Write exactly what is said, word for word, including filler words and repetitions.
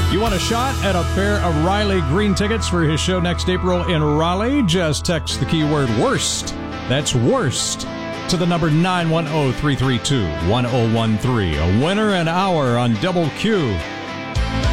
You want a shot at a pair of Riley Green tickets for his show next April in Raleigh? Just text the keyword WORST. That's WORST to the number nine one zero, three three two, one zero one three. A winner an hour on Double Q.